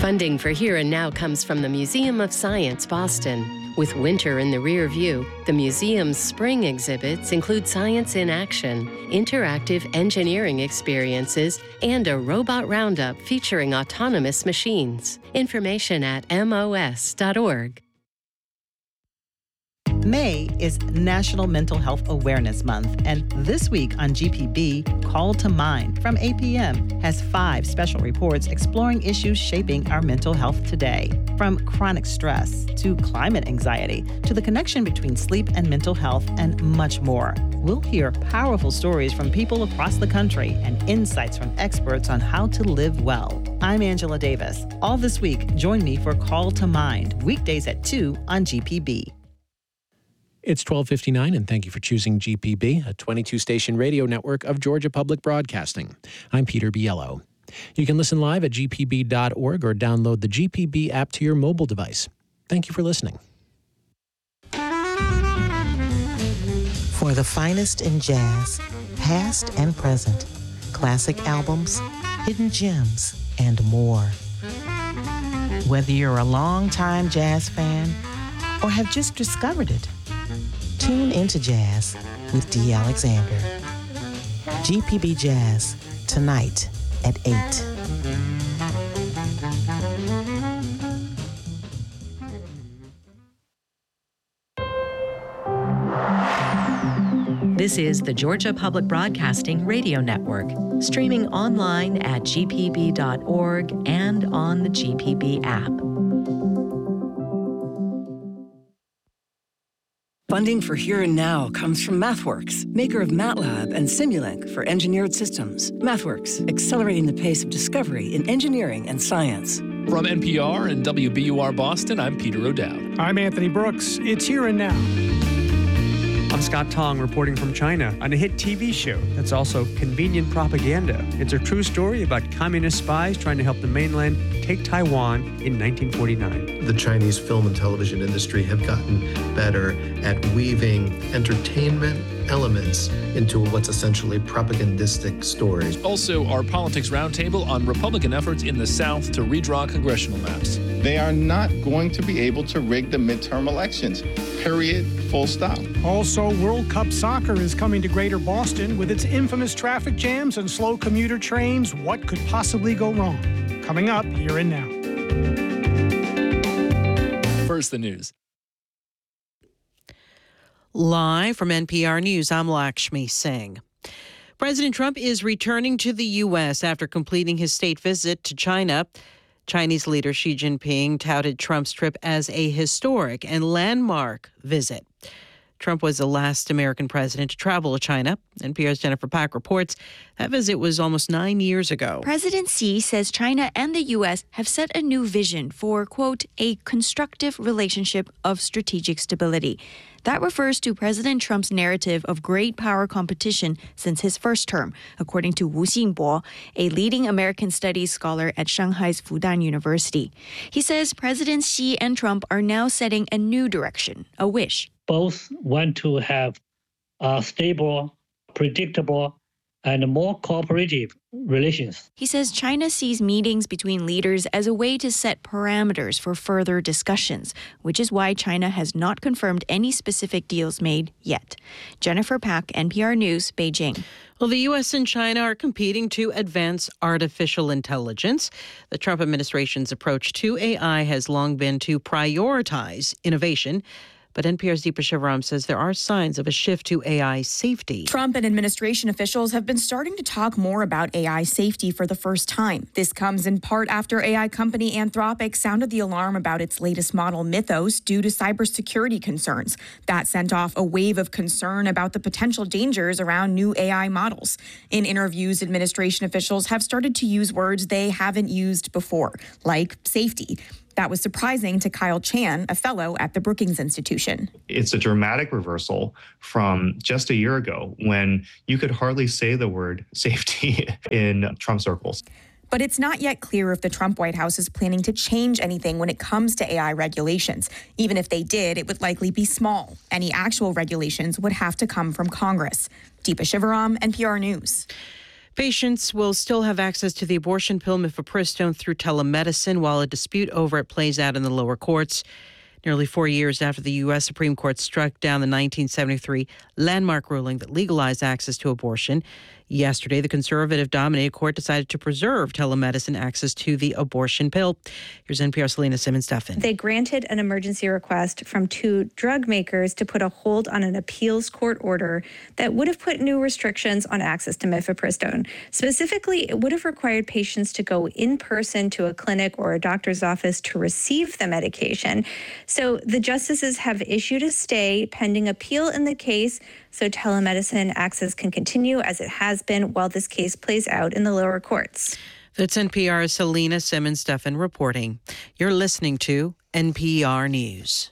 Funding for Here and Now comes from the Museum of Science, Boston. With winter in the rear view, the museum's spring exhibits include science in action, interactive engineering experiences, and a robot roundup featuring autonomous machines. Information at mos.org. May is National Mental Health Awareness Month, and this week on GPB, Call to Mind from 8 p.m. has 5 special reports exploring issues shaping our mental health today. From chronic stress to climate anxiety to the connection between sleep and mental health and much more. We'll hear powerful stories from people across the country and insights from experts on how to live well. I'm Angela Davis. All this week, join me for Call to Mind, weekdays at 2 on GPB. It's 12:59, and thank you for choosing GPB, a 22-station radio network of Georgia Public Broadcasting. I'm Peter Biello. You can listen live at gpb.org or download the GPB app to your mobile device. Thank you for listening. For the finest in jazz, past and present, classic albums, hidden gems, and more. Whether you're a longtime jazz fan or have just discovered it, tune into Jazz with Dee Alexander. GPB Jazz, tonight at 8. This is the Georgia Public Broadcasting Radio Network, streaming online at gpb.org and on the GPB app. Funding for Here and Now comes from MathWorks, maker of MATLAB and Simulink for engineered systems. MathWorks, accelerating the pace of discovery in engineering and science. From NPR and WBUR Boston, I'm Peter O'Dowd. I'm Anthony Brooks. It's Here and Now. I'm Scott Tong reporting from China on a hit TV show that's also convenient propaganda. It's a true story about communist spies trying to help the mainland take Taiwan in 1949. The Chinese film and television industry have gotten better at weaving entertainment elements into what's essentially propagandistic stories. Also, our Politics Roundtable on Republican efforts in the South to redraw congressional maps. They are not going to be able to rig the midterm elections. Period. Full stop. Also, World Cup soccer is coming to Greater Boston with its infamous traffic jams and slow commuter trains. What could possibly go wrong? Coming up Here and Now. First, the news. Live from NPR News, I'm Lakshmi Singh. President Trump is returning to the U.S. after completing his state visit to China. Chinese leader Xi Jinping touted Trump's trip as a historic and landmark visit. Trump was the last American president to travel to China. NPR's Jennifer Pack reports that visit was almost 9 years ago. President Xi says China and the U.S. have set a new vision for, quote, a constructive relationship of strategic stability. That refers to President Trump's narrative of great power competition since his first term, according to Wu Xingbo, a leading American studies scholar at Shanghai's Fudan University. He says Presidents Xi and Trump are now setting a new direction, a wish. Both want to have stable, predictable, and more cooperative relations. He says China sees meetings between leaders as a way to set parameters for further discussions, which is why China has not confirmed any specific deals made yet. Jennifer Pack, NPR News, Beijing. Well, the U.S. and China are competing to advance artificial intelligence. The Trump administration's approach to AI has long been to prioritize innovation. But NPR's Deepa Shivaram says there are signs of a shift to AI safety. Trump and administration officials have been starting to talk more about AI safety for the first time. This comes in part after AI company Anthropic sounded the alarm about its latest model, Mythos, due to cybersecurity concerns. That sent off a wave of concern about the potential dangers around new AI models. In interviews, administration officials have started to use words they haven't used before, like safety. That was surprising to Kyle Chan, a fellow at the Brookings Institution. It's a dramatic reversal from just a year ago when you could hardly say the word safety in Trump circles. But it's not yet clear if the Trump White House is planning to change anything when it comes to AI regulations. Even if they did, it would likely be small. Any actual regulations would have to come from Congress. Deepa Shivaram, NPR News. Patients will still have access to the abortion pill mifepristone through telemedicine while a dispute over it plays out in the lower courts. Nearly 4 years after the U.S. Supreme Court struck down the 1973 landmark ruling that legalized access to abortion, yesterday the conservative-dominated court decided to preserve telemedicine access to the abortion pill. Here's NPR's Selena Simmons-Duffin. They granted an emergency request from 2 drug makers to put a hold on an appeals court order that would have put new restrictions on access to mifepristone. Specifically, it would have required patients to go in person to a clinic or a doctor's office to receive the medication. So the justices have issued a stay pending appeal in the case, so telemedicine access can continue as it has been while this case plays out in the lower courts. That's NPR's Selena Simmons-Duffin reporting. You're listening to NPR News.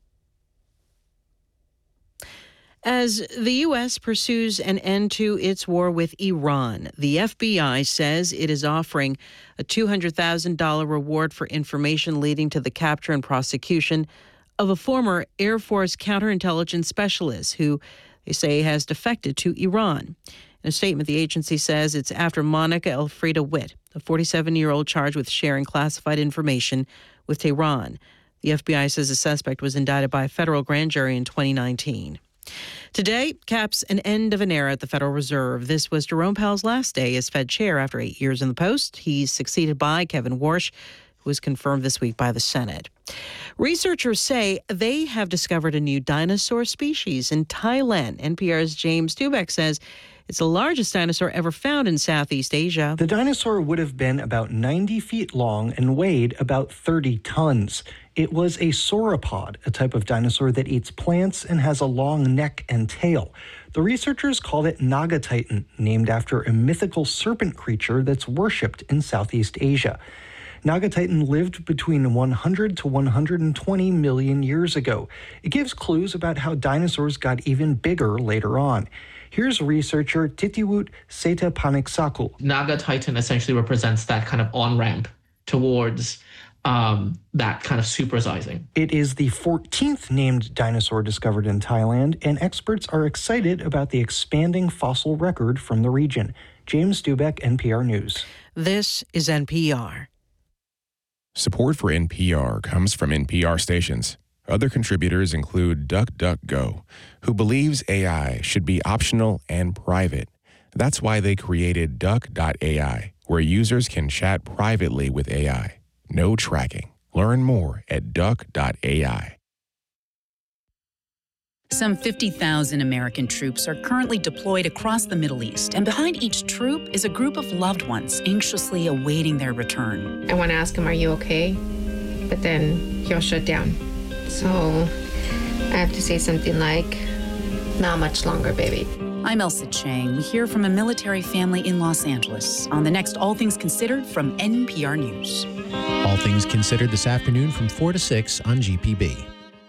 As the U.S. pursues an end to its war with Iran, the FBI says it is offering a $200,000 reward for information leading to the capture and prosecution of a former Air Force counterintelligence specialist who they say has defected to Iran. In a statement, the agency says it's after Monica Elfriede Witt, a 47-year-old charged with sharing classified information with Tehran. The FBI says the suspect was indicted by a federal grand jury in 2019. Today caps an end of an era at the Federal Reserve. This was Jerome Powell's last day as Fed chair after 8 years in the post. He's succeeded by Kevin Warsh, who was confirmed this week by the Senate. Researchers say they have discovered a new dinosaur species in Thailand. NPR's James Stubeck says it's the largest dinosaur ever found in Southeast Asia. The dinosaur would have been about 90 feet long and weighed about 30 tons. It was a sauropod, a type of dinosaur that eats plants and has a long neck and tail. The researchers called it Nagatitan, named after a mythical serpent creature that's worshipped in Southeast Asia. Nagatitan lived between 100 to 120 million years ago. It gives clues about how dinosaurs got even bigger later on. Here's researcher Titiwut Setapaniksaku. Nagatitan essentially represents that kind of on-ramp towards that kind of supersizing. It is the 14th named dinosaur discovered in Thailand, and experts are excited about the expanding fossil record from the region. James Stubeck, NPR News. This is NPR. Support for NPR comes from NPR stations. Other contributors include DuckDuckGo, who believes AI should be optional and private. That's why they created Duck.ai, where users can chat privately with AI. No tracking. Learn more at Duck.ai. Some 50,000 American troops are currently deployed across the Middle East, and behind each troop is a group of loved ones anxiously awaiting their return. I want to ask him, are you okay? But then he'll shut down. So I have to say something like, not much longer, baby. I'm Elsa Chang. We hear from a military family in Los Angeles on the next All Things Considered from NPR News. All Things Considered this afternoon from 4 to 6 on GPB.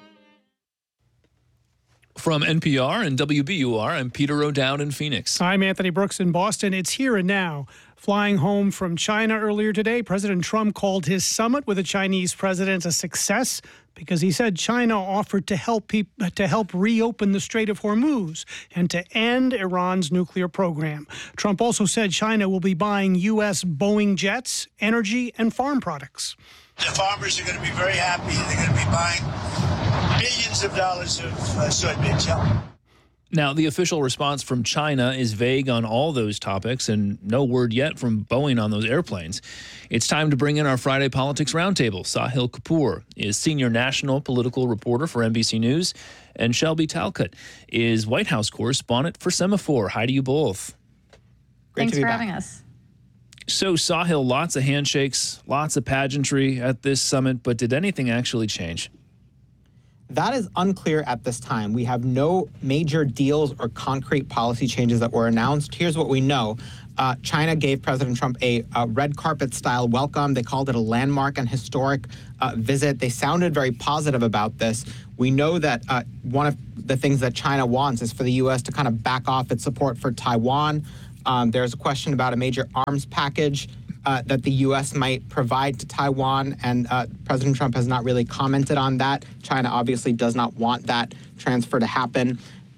From NPR and WBUR, I'm Peter O'Dowd in Phoenix. I'm Anthony Brooks in Boston. It's here and now. Flying home from China earlier today, President Trump called his summit with the Chinese president a success because he said China offered to help reopen the Strait of Hormuz and to end Iran's nuclear program. Trump also said China will be buying U.S. Boeing jets, energy, and farm products. The farmers are going to be very happy. They're going to be buying billions of dollars of soybeans. Now, the official response from China is vague on all those topics and no word yet from Boeing on those airplanes. It's time to bring in our Friday Politics Roundtable. Sahil Kapoor is senior national political reporter for NBC News, and Shelby Talcott is White House correspondent for Semaphore. Hi to you both. Thanks for having us. So, Sahil, lots of handshakes, lots of pageantry at this summit, but did anything actually change? That is unclear at this time. We have no major deals or concrete policy changes that were announced. Here's what we know. China gave President Trump a red carpet-style welcome. They called it a landmark and historic visit. They sounded very positive about this. We know that one of the things that China wants is for the U.S. to kind of back off its support for Taiwan. There's a question about a major arms package that the U.S. might provide to Taiwan, and President Trump has not really commented on that. China obviously does not want that transfer to happen.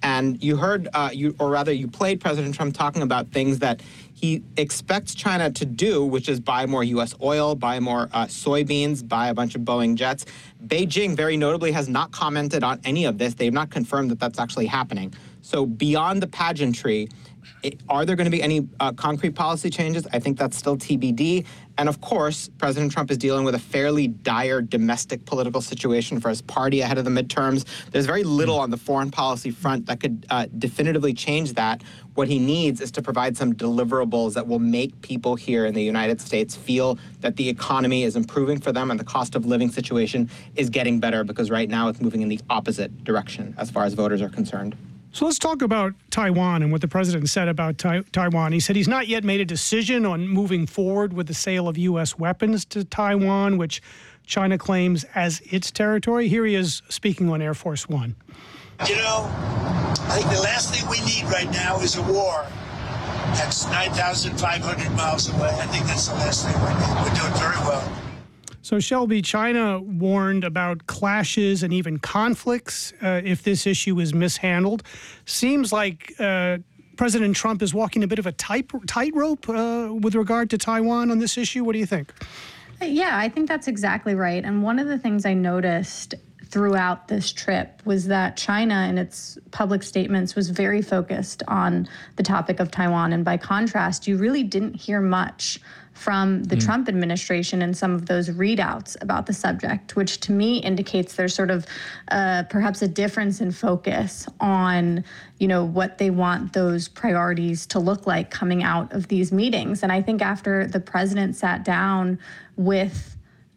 And you heard, you played President Trump talking about things that he expects China to do, which is buy more U.S. oil, buy more soybeans, buy a bunch of Boeing jets. Beijing, very notably, has not commented on any of this. They have not confirmed that that's actually happening. So beyond the pageantry, are there going to be any concrete policy changes? I think that's still TBD. And of course, President Trump is dealing with a fairly dire domestic political situation for his party ahead of the midterms. There's very little on the foreign policy front that could definitively change that. What he needs is to provide some deliverables that will make people here in the United States feel that the economy is improving for them and the cost of living situation is getting better, because right now it's moving in the opposite direction as far as voters are concerned. So let's talk about Taiwan and what the president said about Taiwan. He said he's not yet made a decision on moving forward with the sale of U.S. weapons to Taiwan, which China claims as its territory. Here he is speaking on Air Force One. You know, I think the last thing we need right now is a war. That's 9,500 miles away. I think that's the last thing we need. We're doing very well. So, Shelby, China warned about clashes and even conflicts if this issue is mishandled. Seems like President Trump is walking a bit of a tightrope with regard to Taiwan on this issue. What do you think? Yeah, I think that's exactly right. And one of the things I noticed throughout this trip was that China, in its public statements, was very focused on the topic of Taiwan. And by contrast, you really didn't hear much from the Trump administration and some of those readouts about the subject, which to me indicates there's sort of perhaps a difference in focus on, what they want those priorities to look like coming out of these meetings. And I think after the president sat down with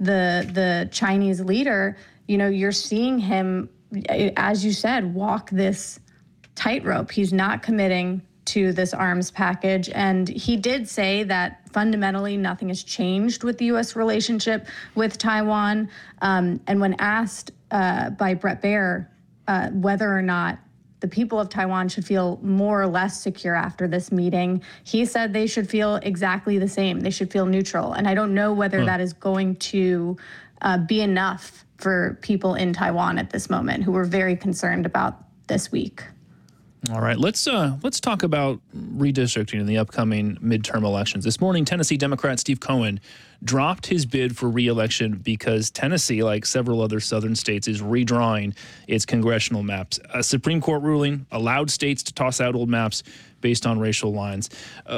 the Chinese leader, you're seeing him, as you said, walk this tightrope. He's not committing to this arms package. And he did say that fundamentally nothing has changed with the U.S. relationship with Taiwan. And when asked by Bret Baier whether or not the people of Taiwan should feel more or less secure after this meeting, he said they should feel exactly the same. They should feel neutral. And I don't know whether that is going to be enough for people in Taiwan at this moment who are very concerned about this week. All right, let's talk about redistricting in the upcoming midterm elections. This morning, Tennessee Democrat Steve Cohen dropped his bid for re-election because Tennessee, like several other southern states, is redrawing its congressional maps. A Supreme Court ruling allowed states to toss out old maps based on racial lines.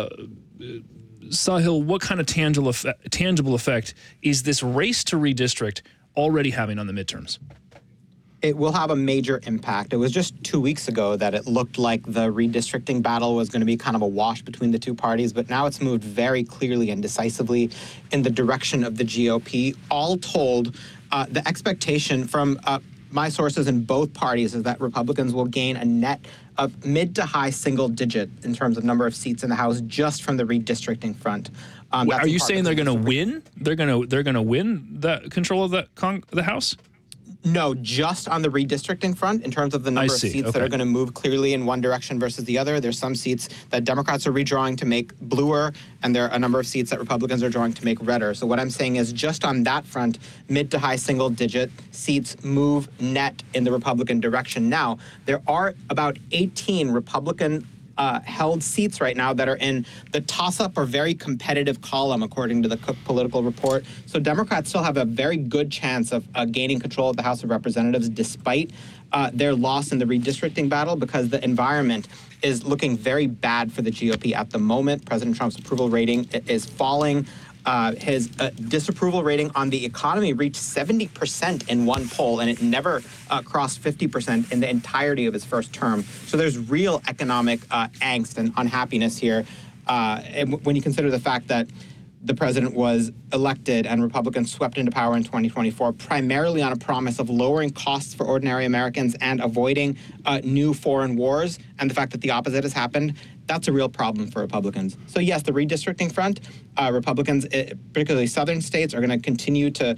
Sahil, what kind of tangible effect is this race to redistrict already having on the midterms? It will have a major impact. It was just 2 weeks ago that it looked like the redistricting battle was going to be kind of a wash between the two parties, but now it's moved very clearly and decisively in the direction of the GOP. All told, the expectation from my sources in both parties is that Republicans will gain a net of mid to high single digit in terms of number of seats in the House just from the redistricting front. Are you saying they're going to win? They're going to win the control of the House? No, just on the redistricting front, in terms of the number of seats that are going to move clearly in one direction versus the other. There's some seats that Democrats are redrawing to make bluer, and there are a number of seats that Republicans are drawing to make redder. So what I'm saying is just on that front, mid to high single digit seats move net in the Republican direction. Now, there are about 18 Republican held seats right now that are in the toss-up or very competitive column, according to the Cook Political Report. So Democrats still have a very good chance of gaining control of the House of Representatives despite their loss in the redistricting battle, because the environment is looking very bad for the GOP at the moment. President Trump's approval rating is falling. His disapproval rating on the economy reached 70% in one poll, and it never crossed 50% in the entirety of his first term. So there's real economic angst and unhappiness here. And when you consider the fact that the president was elected and Republicans swept into power in 2024, primarily on a promise of lowering costs for ordinary Americans and avoiding new foreign wars, and the fact that the opposite has happened, that's a real problem for Republicans. So yes, the redistricting front, Republicans, particularly southern states, are going to continue to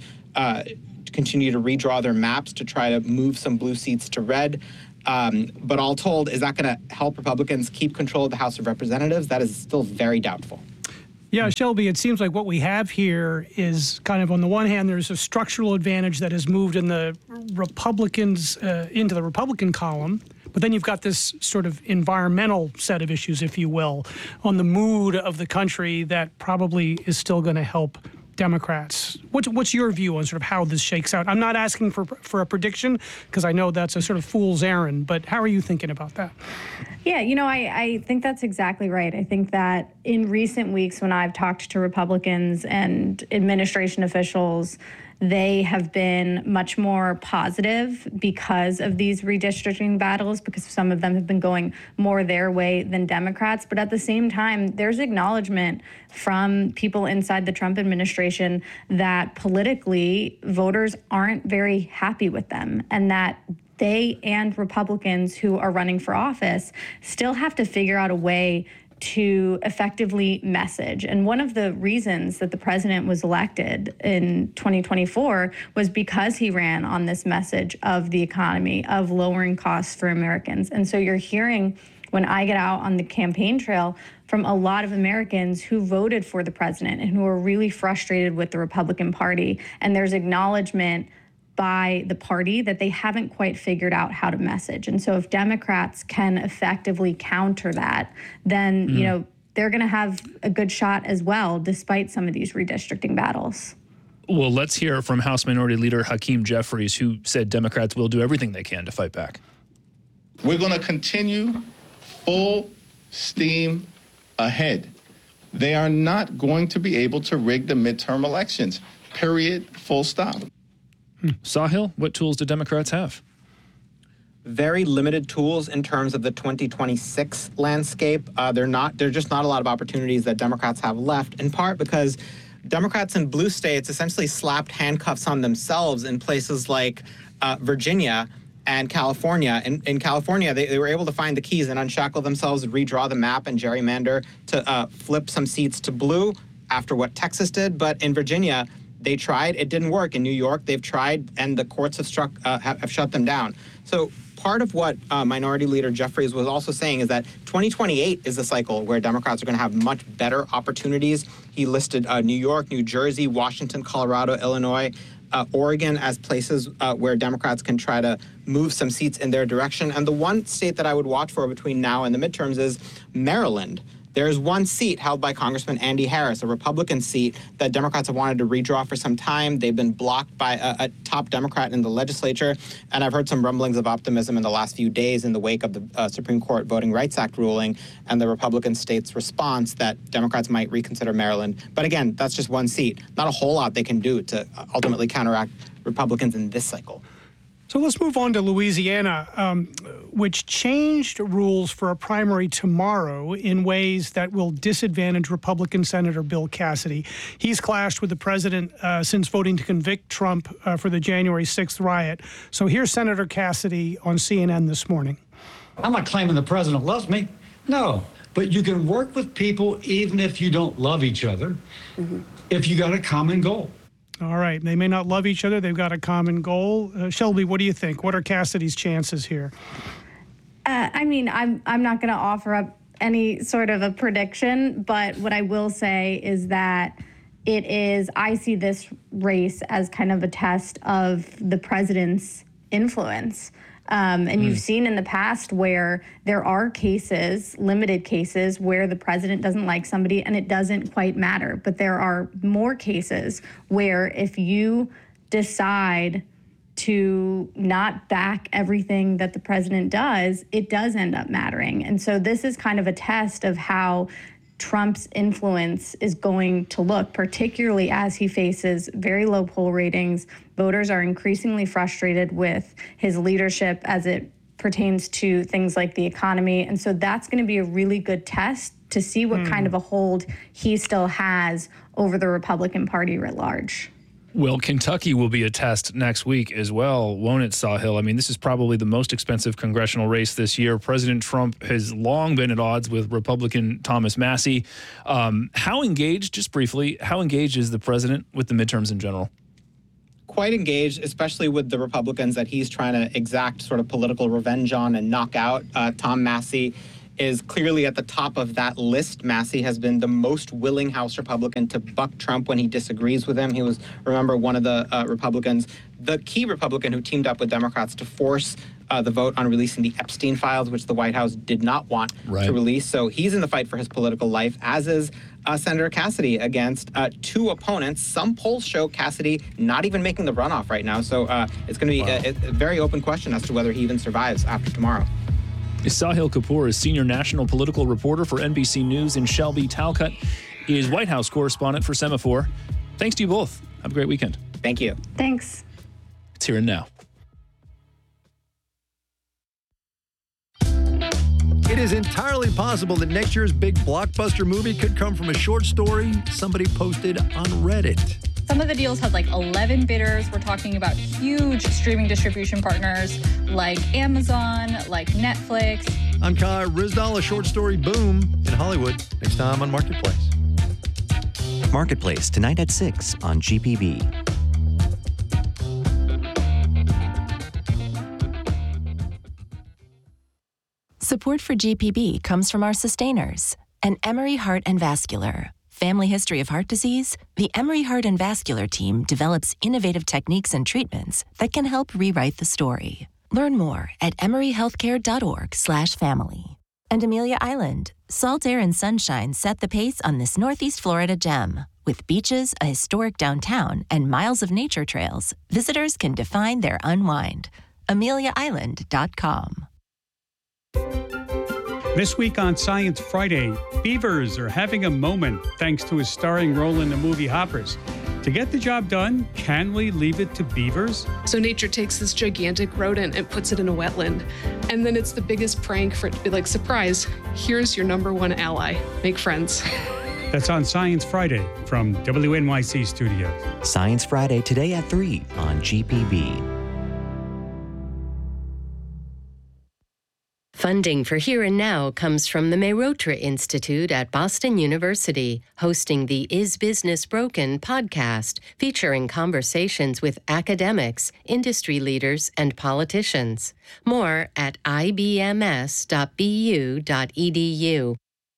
redraw their maps to try to move some blue seats to red. But all told, is that going to help Republicans keep control of the House of Representatives? That is still very doubtful. Yeah, Shelby, it seems like what we have here is kind of, on the one hand, there's a structural advantage that has moved in the Republicans into the Republican column, But then you've got this sort of environmental set of issues, if you will, on the mood of the country that probably is still going to help Democrats. What's your view on sort of how this shakes out? I'm not asking for a prediction because I know that's a sort of fool's errand, but how are you thinking about that? Yeah, I think that's exactly right. I think that in recent weeks when I've talked to Republicans and administration officials, they have been much more positive because of these redistricting battles, because some of them have been going more their way than Democrats. But at the same time, there's acknowledgement from people inside the Trump administration that politically voters aren't very happy with them, and that they and Republicans who are running for office still have to figure out a way to effectively message. And one of the reasons that the president was elected in 2024 was because he ran on this message of the economy, of lowering costs for Americans. And so you're hearing, when I get out on the campaign trail, from a lot of Americans who voted for the president and who are really frustrated with the Republican Party. And there's acknowledgement by the party that they haven't quite figured out how to message. And so if Democrats can effectively counter that, then, they're going to have a good shot as well, despite some of these redistricting battles. Well, let's hear from House Minority Leader Hakeem Jeffries, who said Democrats will do everything they can to fight back. We're going to continue full steam ahead. They are not going to be able to rig the midterm elections, period, full stop. Sahil, what tools do Democrats have? Very limited tools in terms of the 2026 landscape. There are just not a lot of opportunities that Democrats have left, in part because Democrats in blue states essentially slapped handcuffs on themselves in places like Virginia and California. In California, they were able to find the keys and unshackle themselves, redraw the map, and gerrymander to flip some seats to blue after what Texas did. But in Virginia, they tried. It didn't work. In New York, they've tried, and the courts have shut them down. So part of what Minority Leader Jeffries was also saying is that 2028 is the cycle where Democrats are going to have much better opportunities. He listed New York, New Jersey, Washington, Colorado, Illinois, Oregon as places where Democrats can try to move some seats in their direction. And the one state that I would watch for between now and the midterms is Maryland. There's one seat held by Congressman Andy Harris, a Republican seat that Democrats have wanted to redraw for some time. They've been blocked by a top Democrat in the legislature. And I've heard some rumblings of optimism in the last few days in the wake of the Supreme Court Voting Rights Act ruling and the Republican state's response that Democrats might reconsider Maryland. But again, that's just one seat. Not a whole lot they can do to ultimately counteract Republicans in this cycle. So let's move on to Louisiana, which changed rules for a primary tomorrow in ways that will disadvantage Republican Senator Bill Cassidy. He's clashed with the president since voting to convict Trump for the January 6th riot. So here's Senator Cassidy on CNN this morning. I'm not claiming the president loves me. No, but you can work with people even if you don't love each other, if you got a common goal. All right. They may not love each other. They've got a common goal. Shelby, what do you think? What are Cassidy's chances here? I'm not going to offer up any sort of a prediction, but what I will say is that I see this race as kind of a test of the president's influence. And you've seen in the past where there are cases, limited cases, where the president doesn't like somebody and it doesn't quite matter. But there are more cases where if you decide to not back everything that the president does, it does end up mattering. And so this is kind of a test of how Trump's influence is going to look, particularly as he faces very low poll ratings. Voters are increasingly frustrated with his leadership as it pertains to things like the economy. And so that's going to be a really good test to see what kind of a hold he still has over the Republican Party writ large. Well, Kentucky will be a test next week as well, won't it, Sahil? I mean, this is probably the most expensive congressional race this year. President Trump has long been at odds with Republican Thomas Massie. How engaged, just briefly, how engaged is the president with the midterms in general? Quite engaged, especially with the Republicans that he's trying to exact sort of political revenge on and knock out. Tom Massie is clearly at the top of that list. Massie has been the most willing House Republican to buck Trump when he disagrees with him. He was, remember, one of the Republicans, the key Republican who teamed up with Democrats to force the vote on releasing the Epstein files, which the White House did not want to release. So he's in the fight for his political life, as is Senator Cassidy against two opponents. Some polls show Cassidy not even making the runoff right now. So it's going to be a very open question as to whether he even survives after tomorrow. Sahil Kapoor is senior national political reporter for NBC News, and Shelby Talcott is White House correspondent for Semaphore. Thanks to you both. Have a great weekend. Thank you. Thanks. It's Here and Now. It is entirely possible that next year's big blockbuster movie could come from a short story somebody posted on Reddit. Some of the deals had like 11 bidders. We're talking about huge streaming distribution partners like Amazon, like Netflix. I'm Kai Rizdal, a short story boom in Hollywood. Next time on Marketplace. Marketplace, tonight at 6 on GPB. Support for GPB comes from our sustainers and Emory Heart and Vascular. Family history of heart disease? The Emory Heart and Vascular team develops innovative techniques and treatments that can help rewrite the story. Learn more at emoryhealthcare.org/family. And Amelia Island. Salt air and sunshine set the pace on this Northeast Florida gem. With beaches, a historic downtown, and miles of nature trails, visitors can define their unwind. AmeliaIsland.com. This week on Science Friday, beavers are having a moment thanks to a starring role in the movie Hoppers. To get the job done, can we leave it to beavers? So nature takes this gigantic rodent and puts it in a wetland. And then it's the biggest prank for it to be like, surprise, here's your number one ally. Make friends. That's on Science Friday from WNYC Studios. Science Friday today at 3 on GPB. Funding for Here and Now comes from the Mehrotra Institute at Boston University, hosting the Is Business Broken podcast, featuring conversations with academics, industry leaders, and politicians. More at ibms.bu.edu.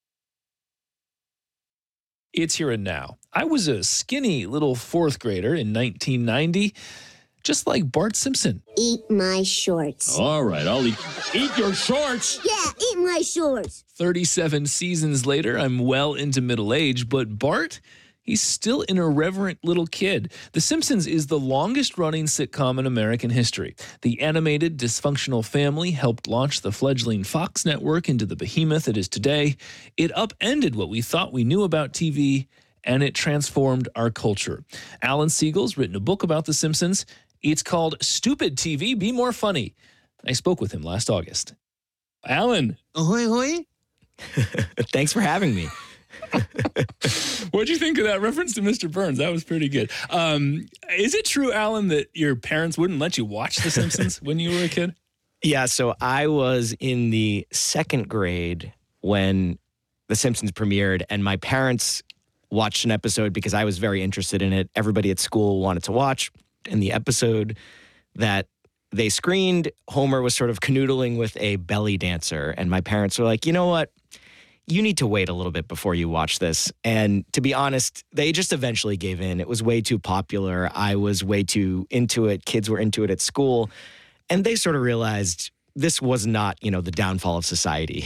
It's Here and Now. I was a skinny little fourth grader in 1990. Just like Bart Simpson. Eat my shorts. All right, I'll eat your shorts. Yeah, eat my shorts. 37 seasons later, I'm well into middle age, but Bart, he's still an irreverent little kid. The Simpsons is the longest-running sitcom in American history. The animated, dysfunctional family helped launch the fledgling Fox network into the behemoth it is today. It upended what we thought we knew about TV, and it transformed our culture. Alan Siegel's written a book about The Simpsons. It's called Stupid TV, Be More Funny. I spoke with him last August. Alan. Ahoy, ahoy. Thanks for having me. What'd you think of that reference to Mr. Burns? That was pretty good. Is it true, Alan, that your parents wouldn't let you watch The Simpsons when you were a kid? Yeah, so I was in the second grade when The Simpsons premiered, and my parents watched an episode because I was very interested in it. Everybody at school wanted to watch. In the episode that they screened, Homer was sort of canoodling with a belly dancer. And my parents were like, you know what? You need to wait a little bit before you watch this. And to be honest, they just eventually gave in. It was way too popular. I was way too into it. Kids were into it at school. And they sort of realized this was not, the downfall of society.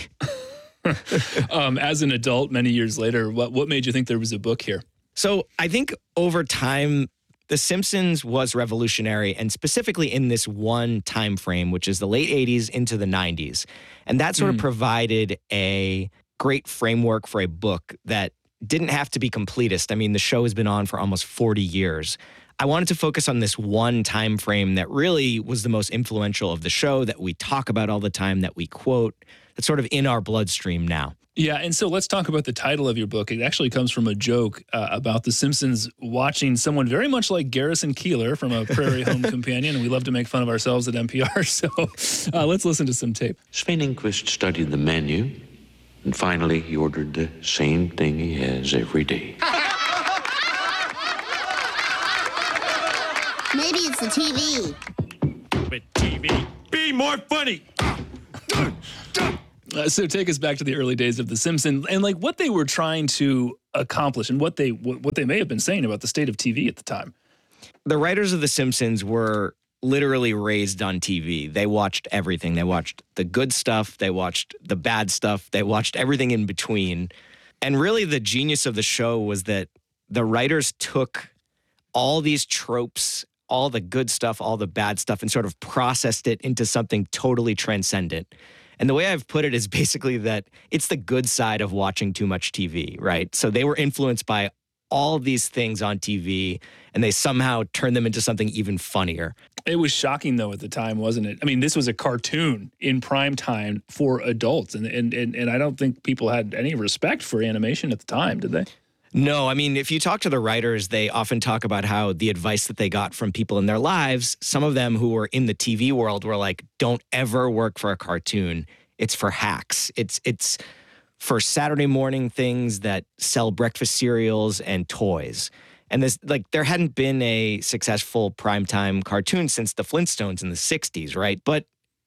As an adult, many years later, what made you think there was a book here? So I think over time, The Simpsons was revolutionary, and specifically in this one time frame, which is the late 80s into the 90s. And that sort of provided a great framework for a book that didn't have to be completist. I mean, the show has been on for almost 40 years. I wanted to focus on this one time frame that really was the most influential of the show, that we talk about all the time, that we quote, that's sort of in our bloodstream now. Yeah, and so let's talk about the title of your book. It actually comes from a joke about The Simpsons watching someone very much like Garrison Keillor from A Prairie Home Companion, and we love to make fun of ourselves at NPR, so let's listen to some tape. Sven Ingquist studied the menu, and finally he ordered the same thing he has every day. Maybe it's the TV. But TV, be more funny. So take us back to the early days of The Simpsons and like what they were trying to accomplish and what they may have been saying about the state of TV at the time. The writers of The Simpsons were literally raised on TV. They watched everything. They watched the good stuff. They watched the bad stuff. They watched everything in between. And really the genius of the show was that the writers took all these tropes, all the good stuff, all the bad stuff, and sort of processed it into something totally transcendent. And the way I've put it is basically that it's the good side of watching too much TV, right? So they were influenced by all these things on TV, and they somehow turned them into something even funnier. It was shocking, though, at the time, wasn't it? I mean, this was a cartoon in prime time for adults, and I don't think people had any respect for animation at the time, did they? No, I mean, if you talk to the writers, they often talk about how the advice that they got from people in their lives, some of them who were in the TV world were like, don't ever work for a cartoon. It's for hacks. It's for Saturday morning things that sell breakfast cereals and toys. And this, like, there hadn't been a successful primetime cartoon since the Flintstones in the 60s, right? But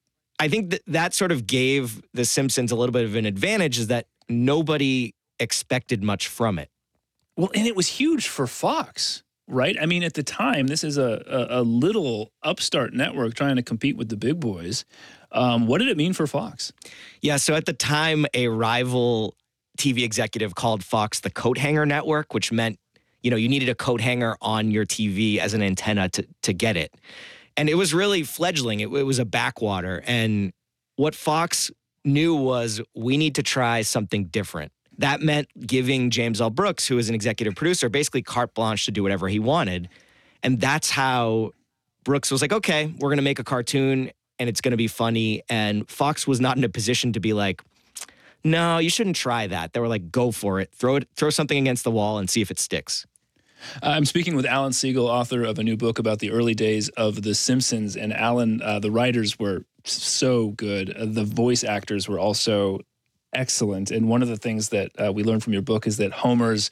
I think that sort of gave The Simpsons a little bit of an advantage, is that nobody expected much from it. Well, and it was huge for Fox, right? I mean, at the time, this is a little upstart network trying to compete with the big boys. What did it mean for Fox? Yeah, so at the time, a rival TV executive called Fox the coat hanger network, which meant, you know, you needed a coat hanger on your TV as an antenna to get it. And it was really fledgling. It was a backwater. And what Fox knew was, we need to try something different. That meant giving James L. Brooks, who was an executive producer, basically carte blanche to do whatever he wanted. And that's how Brooks was like, okay, we're going to make a cartoon and it's going to be funny. And Fox was not in a position to be like, no, you shouldn't try that. They were like, go for it. Throw something against the wall and see if it sticks. I'm speaking with Alan Siegel, author of a new book about the early days of The Simpsons. And Alan, the writers were so good. The voice actors were also excellent. And one of the things that we learned from your book is that Homer's,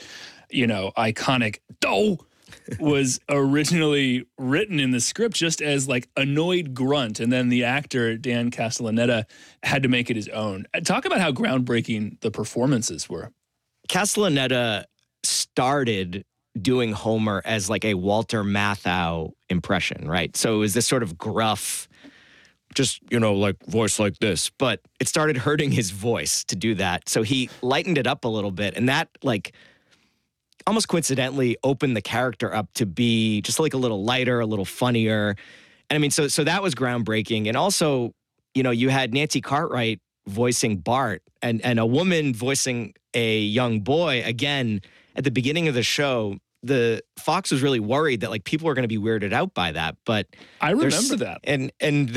iconic "doh" was originally written in the script just as like annoyed grunt. And then the actor, Dan Castellaneta, had to make it his own. Talk about how groundbreaking the performances were. Castellaneta started doing Homer as like a Walter Matthau impression, right? So it was this sort of gruff, just, like voice like this, but it started hurting his voice to do that. So he lightened it up a little bit, and that like almost coincidentally opened the character up to be just like a little lighter, a little funnier. And I mean, so that was groundbreaking. And also, you had Nancy Cartwright voicing Bart and a woman voicing a young boy. Again, at the beginning of the show, the Fox was really worried that like people were going to be weirded out by that, but I remember that. And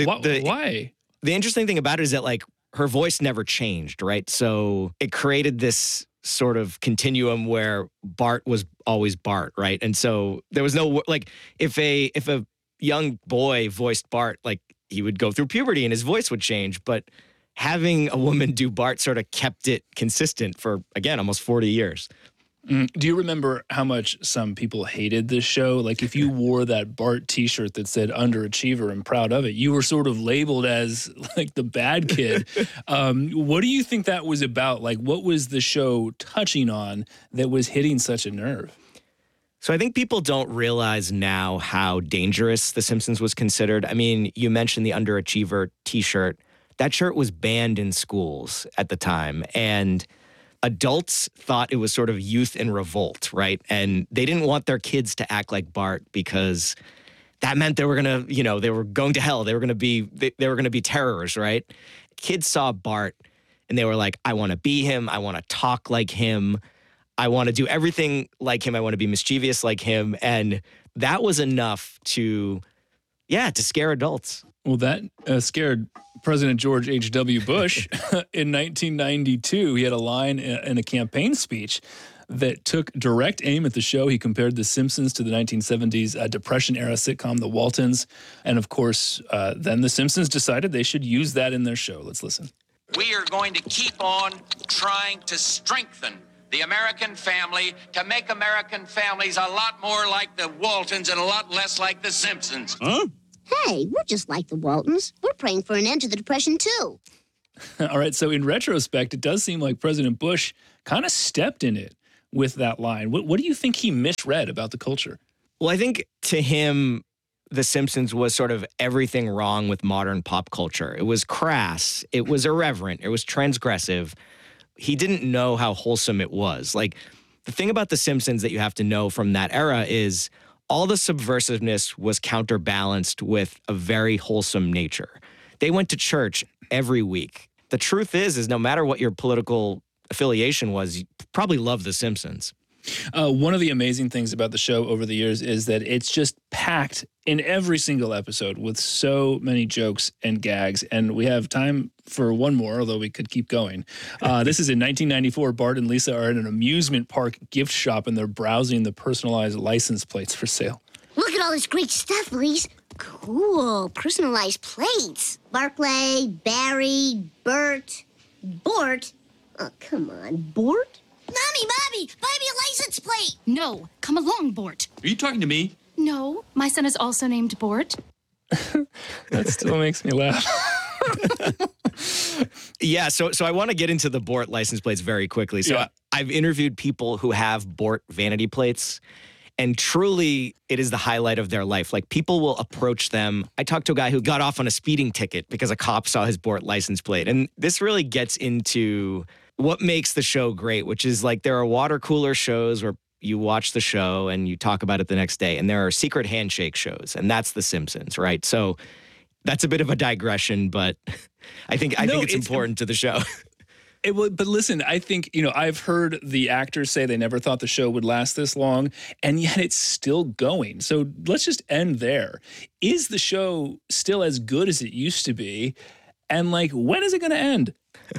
why? The interesting thing about it is that like her voice never changed, right? So it created this sort of continuum where Bart was always Bart, right? And so there was no like if a young boy voiced Bart, like he would go through puberty and his voice would change, but having a woman do Bart sort of kept it consistent for, again, almost 40 years. Do you remember how much some people hated this show? Like if you wore that Bart t-shirt that said underachiever and proud of it, you were sort of labeled as like the bad kid. What do you think that was about? Like what was the show touching on that was hitting such a nerve? So I think people don't realize now how dangerous The Simpsons was considered. I mean, you mentioned the underachiever t-shirt. That shirt was banned in schools at the time, and adults thought it was sort of youth in revolt, right? And they didn't want their kids to act like Bart because that meant they were going to, they were going to hell. They were going to be terrors, right? Kids saw Bart and they were like, I want to be him. I want to talk like him. I want to do everything like him. I want to be mischievous like him. And that was enough to scare adults. Well, that scared President George H.W. Bush in 1992. He had a line in a campaign speech that took direct aim at the show. He compared The Simpsons to the 1970s Depression-era sitcom The Waltons. And, of course, then The Simpsons decided they should use that in their show. Let's listen. We are going to keep on trying to strengthen the American family to make American families a lot more like the Waltons and a lot less like The Simpsons. Huh? Hey, we're just like the Waltons. We're praying for an end to the Depression, too. All right, so in retrospect, it does seem like President Bush kind of stepped in it with that line. What do you think he misread about the culture? Well, I think to him, The Simpsons was sort of everything wrong with modern pop culture. It was crass. It was irreverent. It was transgressive. He didn't know how wholesome it was. Like, the thing about The Simpsons that you have to know from that era is all the subversiveness was counterbalanced with a very wholesome nature. They went to church every week. The truth is no matter what your political affiliation was, you probably loved The Simpsons. One of the amazing things about the show over the years is that it's just packed in every single episode with so many jokes and gags. And we have time for one more, although we could keep going. This is in 1994. Bart and Lisa are in an amusement park gift shop and they're browsing the personalized license plates for sale. Look at all this great stuff, Lise. Cool. Personalized plates. Barclay, Barry, Bert. Bort? Oh, come on. Bort? Mommy, buy me a license plate. No, come along, Bort. Are you talking to me? No, my son is also named Bort. That still makes me laugh. Yeah, so I want to get into the Bort license plates very quickly. So I've interviewed people who have Bort vanity plates, and truly it is the highlight of their life. Like, people will approach them. I talked to a guy who got off on a speeding ticket because a cop saw his Bort license plate. And this really gets into what makes the show great, which is like there are water cooler shows where you watch the show and you talk about it the next day. And there are secret handshake shows, and that's The Simpsons, right? So that's a bit of a digression, but I think it's important to the show. But listen, I think, I've heard the actors say they never thought the show would last this long, and yet it's still going. So let's just end there. Is the show still as good as it used to be? And when is it going to end?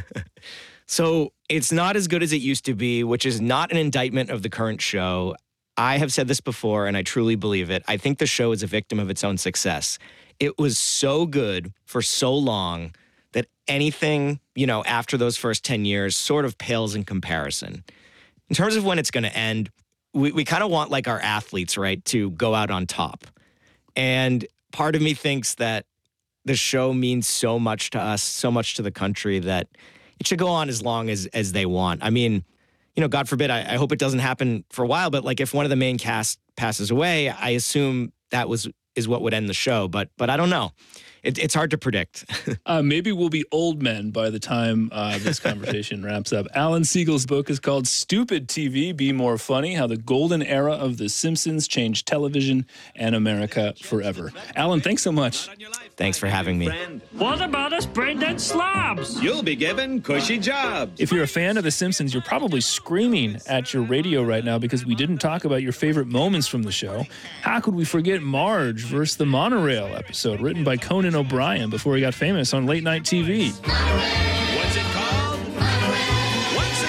So it's not as good as it used to be, which is not an indictment of the current show. I have said this before, and I truly believe it. I think the show is a victim of its own success. It was so good for so long that anything, after those first 10 years sort of pales in comparison. In terms of when it's going to end, we kind of want our athletes, right, to go out on top. And part of me thinks that the show means so much to us, so much to the country, that it should go on as long as they want. I mean, God forbid, I hope it doesn't happen for a while, but if one of the main cast passes away, I assume that is what would end the show. But I don't know. It's hard to predict. Maybe we'll be old men by the time this conversation wraps up. Alan Siegel's book is called Stupid TV, Be More Funny, How the Golden Era of The Simpsons Changed Television and America Forever. Alan, thanks so much. Thanks for having me. What about us brain-dead slobs? You'll be given cushy jobs. If you're a fan of The Simpsons, you're probably screaming at your radio right now because we didn't talk about your favorite moments from the show. How could we forget Marge versus the Monorail episode written by Conan O'Brien before he got famous on late night TV? What's it called? Once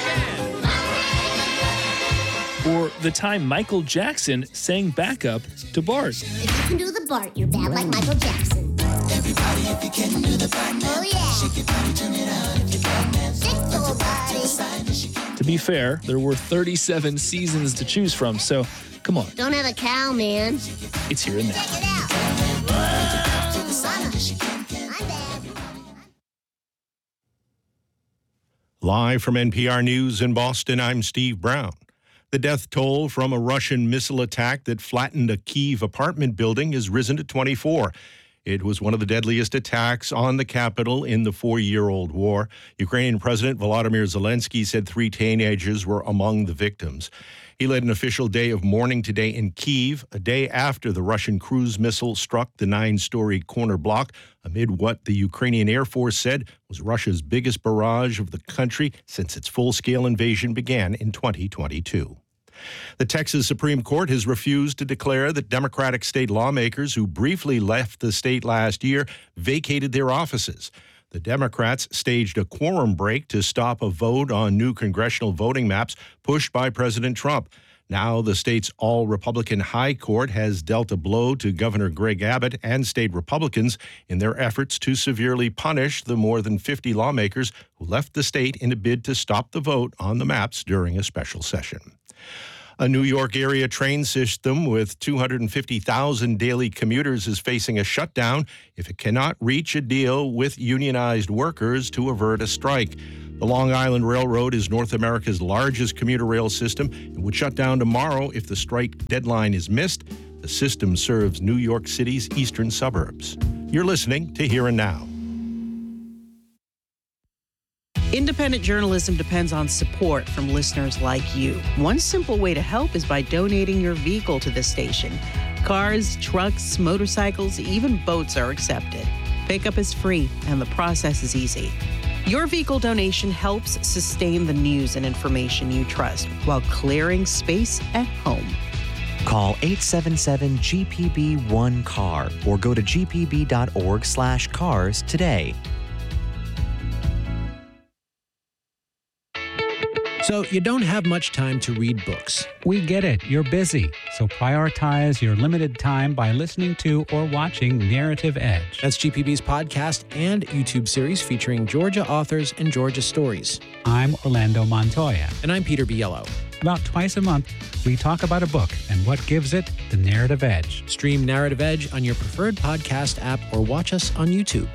again. Or the time Michael Jackson sang backup to Bart. If you can do the Bart, you're bad like Michael Jackson. Everybody, if you can do the Bart, oh yeah. Shake your body, turn it on if you can dance. Shake your body. To be fair, there were 37 seasons to choose from, so come on. Don't have a cow, man. It's here and now. Check it out. Live from NPR News in Boston, I'm Steve Brown. The death toll from a Russian missile attack that flattened a Kyiv apartment building has risen to 24. It was one of the deadliest attacks on the capital in the 4-year-old war. Ukrainian President Volodymyr Zelensky said 3 teenagers were among the victims. He led an official day of mourning today in Kyiv, a day after the Russian cruise missile struck the 9-story corner block amid what the Ukrainian Air Force said was Russia's biggest barrage of the country since its full-scale invasion began in 2022. The Texas Supreme Court has refused to declare that Democratic state lawmakers who briefly left the state last year vacated their offices. The Democrats staged a quorum break to stop a vote on new congressional voting maps pushed by President Trump. Now the state's all-Republican High Court has dealt a blow to Governor Greg Abbott and state Republicans in their efforts to severely punish the more than 50 lawmakers who left the state in a bid to stop the vote on the maps during a special session. A New York area train system with 250,000 daily commuters is facing a shutdown if it cannot reach a deal with unionized workers to avert a strike. The Long Island Railroad is North America's largest commuter rail system and would shut down tomorrow if the strike deadline is missed. The system serves New York City's eastern suburbs. You're listening to Here and Now. Independent journalism depends on support from listeners like you. One simple way to help is by donating your vehicle to this station. Cars, trucks, motorcycles, even boats are accepted. Pickup is free, and the process is easy. Your vehicle donation helps sustain the news and information you trust while clearing space at home. Call 877-GPB-1-CAR or go to gpb.org/cars today. So you don't have much time to read books. We get it. You're busy. So prioritize your limited time by listening to or watching Narrative Edge. That's GPB's podcast and YouTube series featuring Georgia authors and Georgia stories. I'm Orlando Montoya. And I'm Peter Biello. About twice a month, we talk about a book and what gives it the narrative edge. Stream Narrative Edge on your preferred podcast app or watch us on YouTube.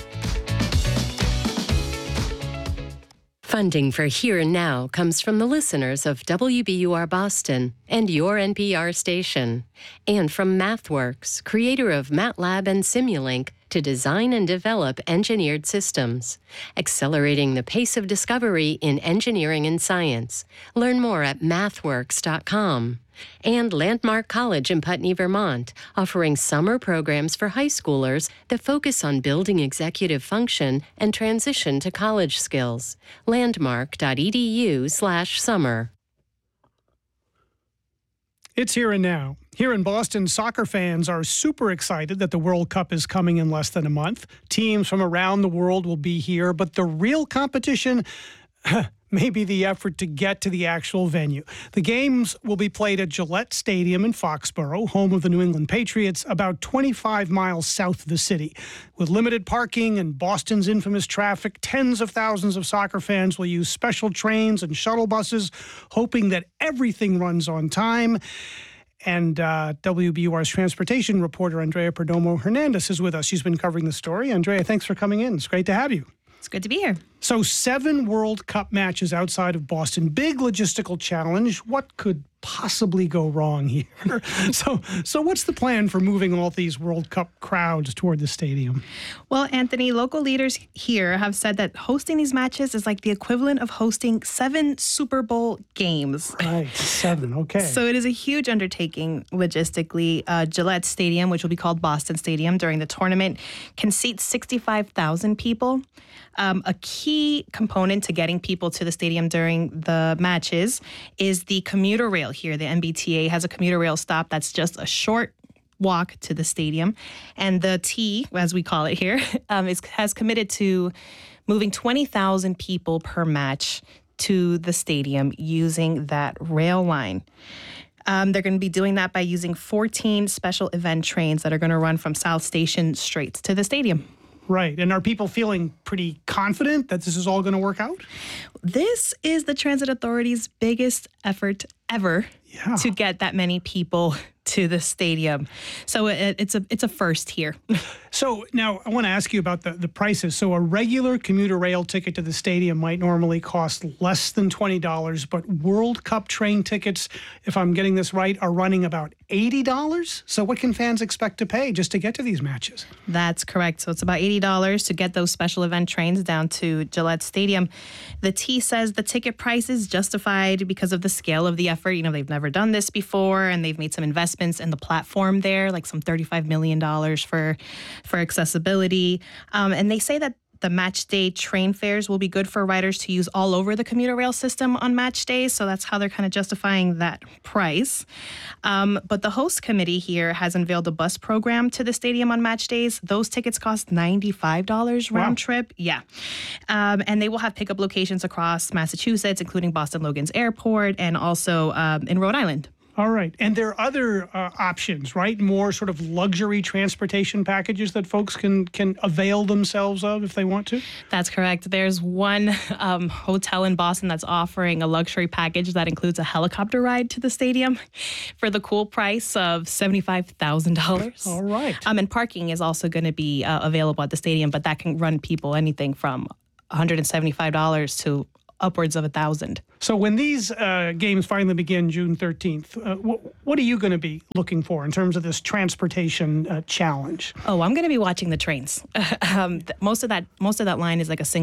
Funding for Here and Now comes from the listeners of WBUR Boston and your NPR station, and from MathWorks, creator of MATLAB and Simulink, to design and develop engineered systems, accelerating the pace of discovery in engineering and science. Learn more at mathworks.com. And Landmark College in Putney, Vermont, offering summer programs for high schoolers that focus on building executive function and transition to college skills. Landmark.edu/summer. It's Here and Now. Here in Boston, soccer fans are super excited that the World Cup is coming in less than a month. Teams from around the world will be here, but the real competition may be the effort to get to the actual venue. The games will be played at Gillette Stadium in Foxborough, home of the New England Patriots, about 25 miles south of the city. With limited parking and Boston's infamous traffic, tens of thousands of soccer fans will use special trains and shuttle buses, hoping that everything runs on time. And WBUR's transportation reporter, Andrea Perdomo Hernandez, is with us. She's been covering the story. Andrea, thanks for coming in. It's great to have you. It's good to be here. So 7 World Cup matches outside of Boston. Big logistical challenge. What could possibly go wrong here? So what's the plan for moving all these World Cup crowds toward the stadium? Well, Anthony, local leaders here have said that hosting these matches is like the equivalent of hosting 7 Super Bowl games. Right, 7, okay. So it is a huge undertaking logistically. Gillette Stadium, which will be called Boston Stadium during the tournament, can seat 65,000 people. A key component to getting people to the stadium during the matches is the commuter rail here. The MBTA has a commuter rail stop that's just a short walk to the stadium. And the T, as we call it here, has committed to moving 20,000 people per match to the stadium using that rail line. They're going to be doing that by using 14 special event trains that are going to run from South Station straight to the stadium. Right. And are people feeling pretty confident that this is all going to work out? This is the Transit Authority's biggest effort ever to get that many people to the stadium. So it's a first here. So now I want to ask you about the prices. So a regular commuter rail ticket to the stadium might normally cost less than $20, but World Cup train tickets, if I'm getting this right, are running about $80. So what can fans expect to pay just to get to these matches? That's correct. So it's about $80 to get those special event trains down to Gillette Stadium. The T says the ticket price is justified because of the scale of the effort. You know, they've never done this before, and they've made some investments in the platform there, like some $35 million for accessibility. And they say that the match day train fares will be good for riders to use all over the commuter rail system on match days. So that's how they're kind of justifying that price. But the host committee here has unveiled a bus program to the stadium on match days. Those tickets cost $95 round trip. Yeah. And they will have pickup locations across Massachusetts, including Boston Logan's Airport and also in Rhode Island. All right. And there are other options, right? More sort of luxury transportation packages that folks can avail themselves of if they want to? That's correct. There's one hotel in Boston that's offering a luxury package that includes a helicopter ride to the stadium for the cool price of $75,000. All right. And parking is also going to be available at the stadium, but that can run people anything from $175 to upwards of 1,000. So when these games finally begin June 13th, what are you going to be looking for in terms of this transportation challenge? Oh, I'm going to be watching the trains. Most of that line is like a single